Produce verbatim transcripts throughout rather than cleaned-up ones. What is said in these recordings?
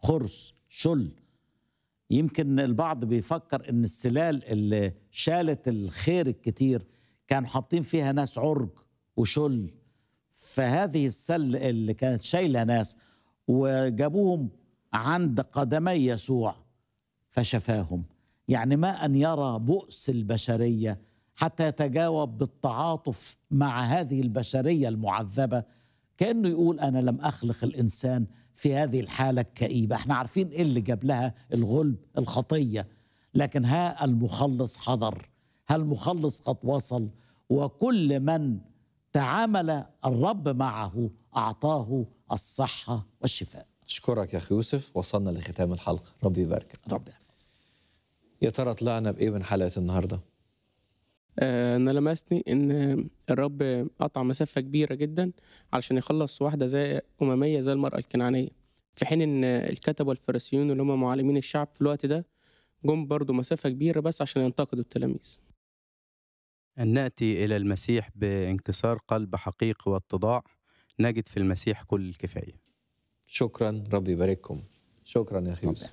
خرس شل. يمكن البعض بيفكر ان السلال اللي شالت الخير الكتير كان حاطين فيها ناس عرج وشل، فهذه السل اللي كانت شايله ناس وجابوهم عند قدمي يسوع فشفاهم. يعني ما أن يرى بؤس البشرية حتى يتجاوب بالتعاطف مع هذه البشرية المعذبة، كأنه يقول أنا لم أخلق الإنسان في هذه الحالة الكئيبة. احنا عارفين إيه اللي جاب لها الغلب، الخطية، لكن ها المخلص حضر، ها المخلص قد وصل، وكل من تعامل الرب معه أعطاه الصحة والشفاء. أشكرك يا أخي يوسف، وصلنا لختام الحلقة، ربي يبارك. ربي يحفظ. يا ترى طلعنا بإيه من حلقة النهاردة؟ آه، أنا لمسني إن الرب قطع مسافة كبيرة جدا علشان يخلص واحدة زي أممية زي المرأة الكنعانية، في حين إن الكتبة والفريسيون اللي هم معلمين الشعب في الوقت ده جم برضو مسافة كبيرة بس عشان ينتقدوا التلاميذ. أن نأتي إلى المسيح بانكسار قلب حقيقي واتضاع، نجد في المسيح كل الكفاية. شكرا، ربي يبارككم. شكرا يا أخي يوسف.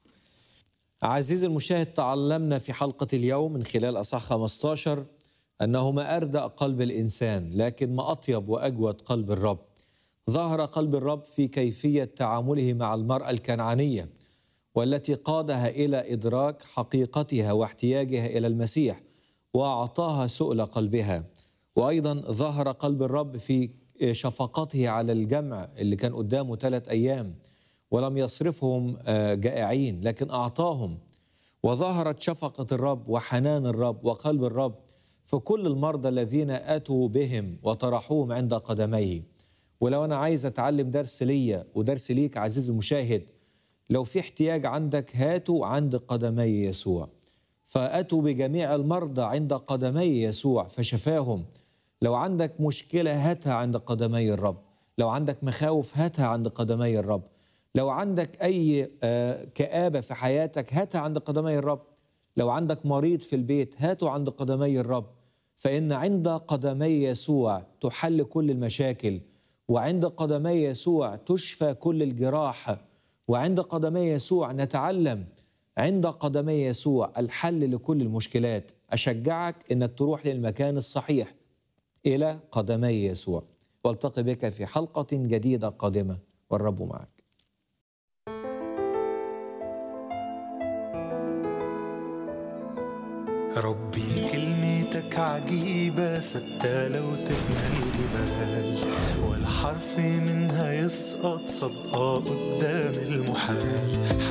عزيزي المشاهد، تعلمنا في حلقة اليوم من خلال أصحاح خمسة عشر أنه ما أردأ قلب الإنسان لكن ما أطيب وأجود قلب الرب. ظهر قلب الرب في كيفية تعامله مع المرأة الكنعانية، والتي قادها إلى إدراك حقيقتها واحتياجها إلى المسيح وأعطاها سؤل قلبها. وأيضا ظهر قلب الرب في شفقته على الجمع اللي كان قدامه ثلاث أيام ولم يصرفهم جائعين لكن أعطاهم. وظهرت شفقة الرب وحنان الرب وقلب الرب في كل المرضى الذين أتوا بهم وطرحوهم عند قدميه. ولو أنا عايز أتعلم درس ليا ودرس ليك عزيزي المشاهد، لو في احتياج عندك هاتوا عند قدمي يسوع. فأتوا بجميع المرضى عند قدمي يسوع فشفاهم. لو عندك مشكلة هاتها عند قدمي الرب، لو عندك مخاوف هاتها عند قدمي الرب، لو عندك أي كآبة في حياتك هاتها عند قدمي الرب، لو عندك مريض في البيت هاته عند قدمي الرب. فإن عند قدمي يسوع تحل كل المشاكل، وعند قدمي يسوع تشفى كل الجراح، وعند قدمي يسوع نتعلم عند قدمي يسوع الحل لكل المشكلات. أشجعك إنك تروح للمكان الصحيح إلى قدمي يسوع. والتقي بك في حلقة جديدة قادمة، والرب معك. ربي كلمتك عجيبة ثابتة لو تفنى الجبال، ولا حرف منها يسقط صدقة قدام المحال.